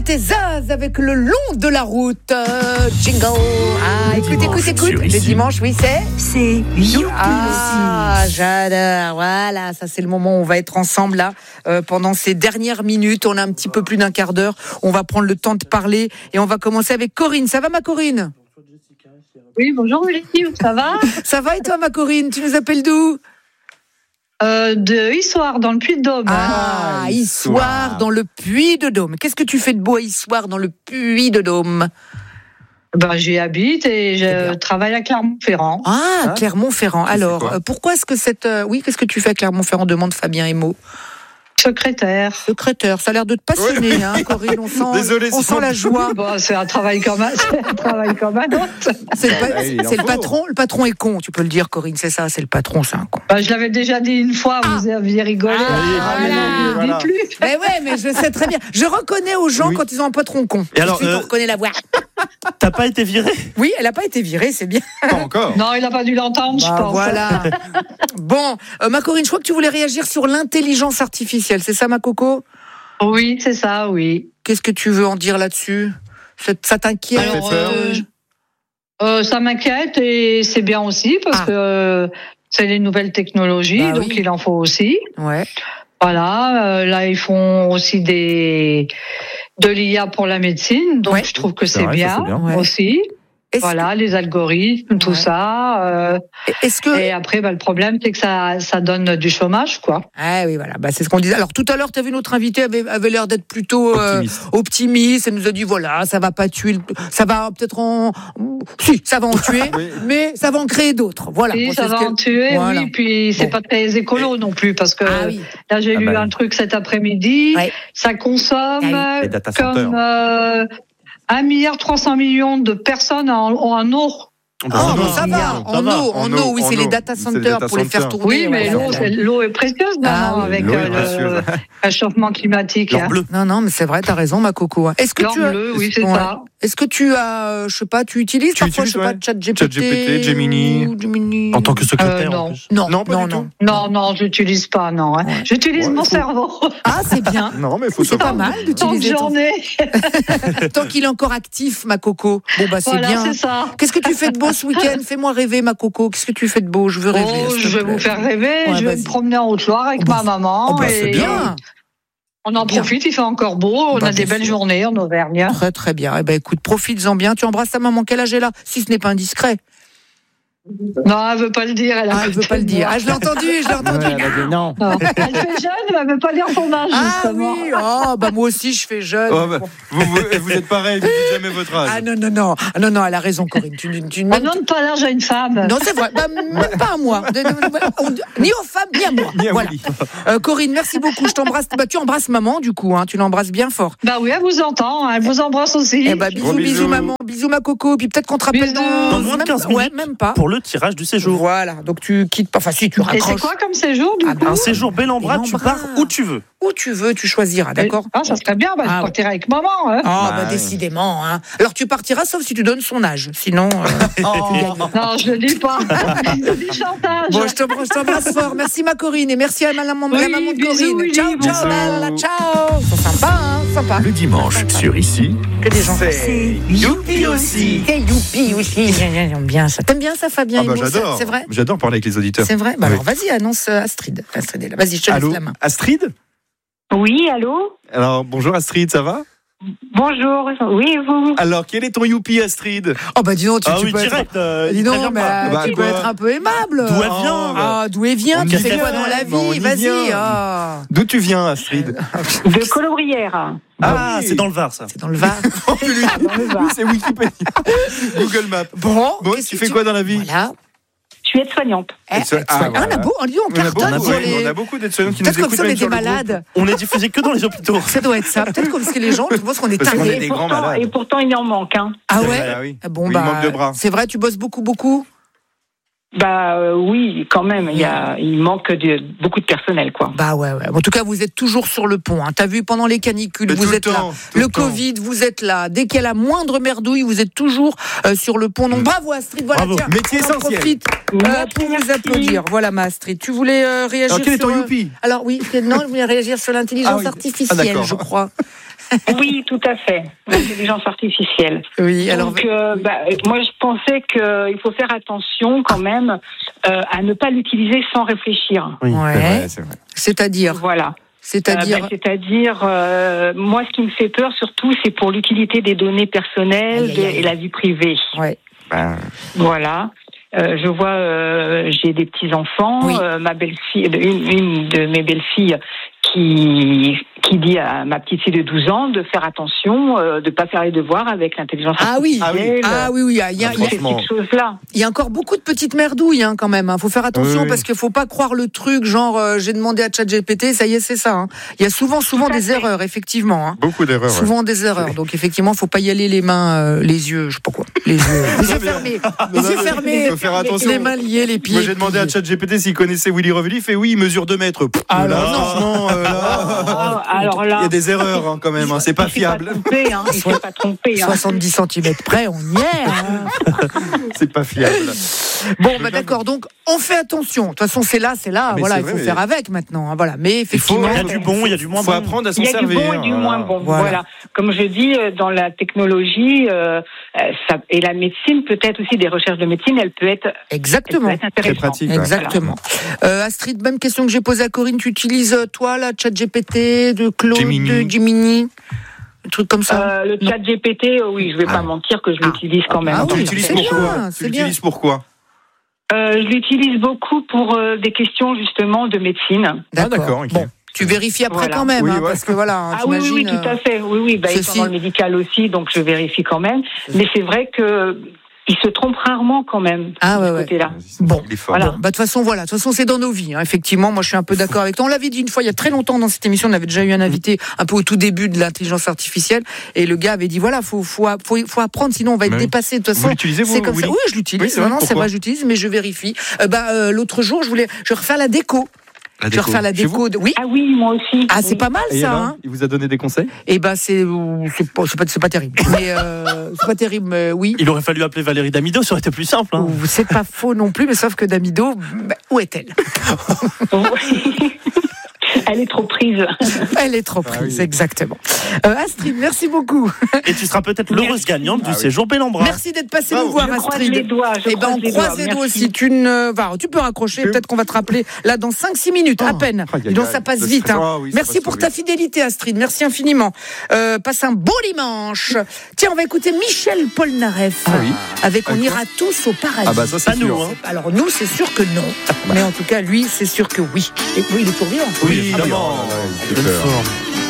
C'était Zaz avec le long de la route. Jingle. Ah, écoute. Le dimanche, oui, c'est Youpi. Ah, j'adore. Voilà, ça c'est le moment où on va être ensemble là pendant ces dernières minutes. On a un petit peu plus d'un quart d'heure. On va prendre le temps de parler et on va commencer avec Corinne. Ça va, ma Corinne? Oui, bonjour Lucie, ça va? Ça va et toi, ma Corinne? Tu nous appelles d'où? De Issoire, dans le Puy-de-Dôme. Ah, Issoire, dans le Puy-de-Dôme. Qu'est-ce que tu fais de beau à Issoire, dans le Puy-de-Dôme? J'y habite et je travaille à Clermont-Ferrand. Ah, Clermont-Ferrand. Alors, pourquoi est-ce que qu'est-ce que tu fais à Clermont-Ferrand, demande Fabien Emo. Secrétaire, ça a l'air de te passionner, hein, Corinne. On sent la joie. C'est un travail comme un autre. C'est le patron. Le patron est con, tu peux le dire, Corinne. C'est ça, c'est le patron, c'est un con. Je l'avais déjà dit une fois, vous aviez rigolé. Voilà. Plus. Mais je sais très bien. Je reconnais aux gens quand ils ont un patron con. Et alors, on reconnaît la voix. T'as pas été virée? Oui, elle n'a pas été virée, c'est bien. Pas encore. Non, il n'a pas dû l'entendre, je pense. Voilà. Bon, ma Corinne, je crois que tu voulais réagir sur l'intelligence artificielle. C'est ça, ma coco? Oui, c'est ça, oui. Qu'est-ce que tu veux en dire là-dessus? Ça t'inquiète? Ça m'inquiète et c'est bien aussi parce que c'est les nouvelles technologies, donc il en faut aussi. Ouais. Voilà, là ils font aussi de l'IA pour la médecine, donc je trouve que c'est bien aussi. Voilà, les algorithmes, tout ça. Et après, le problème, c'est que ça donne du chômage, quoi. Ah oui, voilà. C'est ce qu'on disait. Alors, tout à l'heure, tu as vu notre invité avait l'air d'être plutôt optimiste. Elle nous a dit, voilà, ça va pas tuer, ça va peut-être si, ça va en tuer, mais ça va en créer d'autres. Voilà. Oui, ça va en tuer, oui. Puis, c'est pas très écolo non plus, parce que là, j'ai lu un truc cet après-midi. Ça consomme comme 1,3 milliard de personnes en eau. Ça va. En eau, oui, c'est les data centers pour les faire tourner. Oui, mais l'eau est précieuse maintenant avec le réchauffement climatique. Non, mais c'est vrai, t'as raison, ma coco. Est-ce que tu as... bleu, oui, c'est ça. Est-ce que tu as, tu utilises parfois, ChatGPT, Gemini. En tant que secrétaire, non. en plus. Non, j'utilise pas, non. J'utilise mon cerveau. Ah, c'est bien. Non, mais faut c'est pas mal d'utiliser tant qu'il est encore actif, ma coco. C'est bien. C'est ça. Qu'est-ce que tu fais de beau ce week-end? Fais-moi rêver, ma coco. Qu'est-ce que tu fais de beau? Je veux rêver. Je vais vous faire rêver. Je vais me promener en Haute-Loire avec ma maman. C'est bien. On en profite, il fait encore beau, on a des belles journées en Auvergne. Très très bien. Écoute, profites-en bien. Tu embrasses ta maman, quel âge elle a? Si ce n'est pas indiscret. Non, elle veut pas le dire. Elle veut pas le dire. Je l'ai entendu. Non. Elle fait jeune, mais elle veut pas dire son âge, justement. Moi aussi, je fais jeune. Vous êtes pareil, vous dites jamais votre âge. Non, elle a raison, Corinne. On ne donne pas l'âge à une femme. Non, c'est vrai. Même pas à moi. Ni aux femmes, ni à moi. Voilà. Corinne, merci beaucoup. Je t'embrasse. Tu embrasses maman, du coup. Tu l'embrasses bien fort. Oui, elle vous entend. Elle vous embrasse aussi. Bisous, maman. Bisous, ma coco. Puis peut-être qu'on te rappelle dans moins de 15 minutes. Même pas. Pour le tirage du séjour. Voilà, donc tu quittes pas. Enfin, si tu raccroches. Et c'est quoi comme séjour, du coup? Un séjour bel en bras, tu pars où tu veux. Où tu veux, tu choisiras, d'accord? Ça serait bien, je partirai avec maman. Décidément. Alors tu partiras, sauf si tu donnes son âge. Sinon. Non, je le dis pas. Je dis chantage. Bon, je t'embrasse fort. Merci, ma Corinne, et merci à la maman de Corinne. Bisous, ciao, Bella, ciao. C'est sympa. Le dimanche sur Ici, Que des gens. c'est Youpi aussi. C'est Youpi aussi. J'aime bien ça. T'aimes bien ça, Fabien? J'adore. C'est vrai? J'adore parler avec les auditeurs. C'est vrai? Alors vas-y, annonce Astrid. Astrid est là. Vas-y, je te laisse la main. Astrid? Oui, allô? Alors, bonjour Astrid, ça va? Bonjour, oui, et vous? Alors, quel est ton youpi, Astrid? Dis donc, tu peux direct. tu peux être un peu aimable. D'où elle vient? D'où elle vient? Tu fais quoi dans la vie? Vas-y. D'où tu viens, Astrid? De Colombrières. C'est dans le Var, ça. C'est dans le Var. Lui, c'est Wikipédia. Google Maps. Bon, tu fais quoi dans la vie? Voilà. Je suis aide-soignante. On a beaucoup d'aides-soignantes qui nous écoutent. Peut-être comme ça, on était malades. On est diffusé que dans les hôpitaux. Ça doit être ça. Peut-être parce que les gens pensent qu'on est Parce qu'on est tarés. des grands malades. Et pourtant, il en manque. Ah ouais? Oui. Bon, Il manque de bras. c'est vrai, tu bosses beaucoup? Oui, quand même. Il manque beaucoup de personnel, quoi. Ouais. En tout cas, vous êtes toujours sur le pont. T'as vu, pendant les canicules, vous êtes là. Le Covid, vous êtes là. Dès qu'il y a la moindre merdouille, vous êtes toujours sur le pont. Donc bravo, Astrid. Voilà, bravo. tiens, Métier essentiel. Profite pour vous applaudir. Voilà, ma Astrid. Tu voulais réagir Alors, quel est ton youpi? Alors oui, je voulais réagir sur l'intelligence artificielle, je crois. Oui, tout à fait. L'intelligence artificielle. Oui, alors. Donc, moi, je pensais qu'il faut faire attention quand même à ne pas l'utiliser sans réfléchir. Oui, ouais. c'est vrai. C'est-à-dire. Voilà. C'est-à-dire, moi, ce qui me fait peur surtout, c'est pour l'utilité des données personnelles et la vie privée. Ouais. Voilà. Je vois, j'ai des petits enfants. Oui. Ma belle-fille, une de mes belles-filles, qui dit à ma petite fille de 12 ans de faire attention, de pas faire les devoirs avec l'intelligence artificielle. Oui. Il y a ces petites choses-là. Il y a encore beaucoup de petites merdouilles quand même. Faut faire attention parce qu'il faut pas croire le truc genre j'ai demandé à ChatGPT, ça y est, c'est ça. Il y a souvent des erreurs, effectivement. Beaucoup d'erreurs. Souvent des erreurs. Donc effectivement, faut pas y aller les mains, les yeux, je sais pas quoi, les yeux fermés, Il faut faire attention. les mains liées, les pieds. Moi, j'ai demandé à ChatGPT s'il connaissait Willy Revelli. Il fait oui, il mesure 2 mètres. Alors là, il y a des erreurs quand même. C'est pas fiable. Il ne faut pas tromper. 70 cm près, on y est. C'est pas fiable. Bon, d'accord. Donc, on fait attention. De toute façon, c'est là. Voilà, il faut faire avec maintenant. Voilà. Mais effectivement, il y a du bon, il y a du moins bon. Il faut apprendre à s'en servir. Il y a du bon et du moins bon. Voilà. Comme je dis, dans la technologie et la médecine, peut-être aussi des recherches de médecine, elle peut être intéressante. Très pratique. Exactement. Voilà. Astrid, même question que j'ai posée à Corinne. Tu utilises toi la ChatGPT de Claude, de Gemini, un truc comme ça? Le ChatGPT, oui, je vais pas mentir que je l'utilise quand même. Tu l'utilises pourquoi? Je l'utilise beaucoup pour des questions justement de médecine. D'accord. Okay. Bon. Tu vérifies après quand même, parce que voilà. Oui, tout à fait. Oui, étant dans le médical aussi, donc je vérifie quand même. Mais c'est vrai que il se trompe rarement quand même. Côté-là. Bon, voilà. De toute façon, c'est dans nos vies. Effectivement, moi, je suis un peu d'accord avec toi. On l'avait dit une fois, il y a très longtemps dans cette émission, on avait déjà eu un invité un peu au tout début de l'intelligence artificielle, et le gars avait dit faut apprendre, sinon on va être dépassé. De toute façon, vous l'utilisez, c'est comme ça. Oui, je l'utilise. Non, c'est vrai, j'utilise, mais je vérifie. L'autre jour, je vais refaire la déco. Je vais refaire la déco. Oui. Ah oui, moi aussi. Ah, c'est pas mal ça. Il vous a donné des conseils? C'est pas terrible. Mais c'est pas terrible, mais oui. Il aurait fallu appeler Valérie Damido, ça aurait été plus simple. C'est pas faux non plus, mais sauf que Damido, où est-elle? Elle est trop prise. Elle est trop prise, exactement. Astrid, merci beaucoup. Et tu seras peut-être l'heureuse gagnante du séjour Bel-en-Bras. Merci d'être passé nous voir, Astrid. On croise les doigts. On croise les doigts aussi. Tu peux raccrocher. Peut-être qu'on va te rappeler là dans 5-6 minutes, à peine. Donc ça passe vite. Merci pour ta fidélité, Astrid. Merci infiniment. Passe un beau dimanche. Tiens, on va écouter Michel Polnareff avec On ira tous au paradis. Ça, c'est nous. Alors nous, c'est sûr que non. Mais en tout cas, lui, c'est sûr que oui. Et oui, il est pour vivre. Oui, évidemment.